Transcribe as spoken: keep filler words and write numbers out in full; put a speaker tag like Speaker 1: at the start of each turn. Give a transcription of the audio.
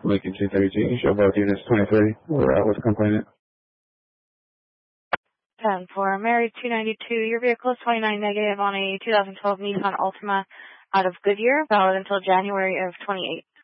Speaker 1: Lincoln two thirty-two, you show both units twenty-three. We're out with the complainant.
Speaker 2: ten for Mary two ninety-two, your vehicle is twenty-nine negative on a two thousand twelve Nissan Altima out of Goodyear, valid until January of twenty-eight.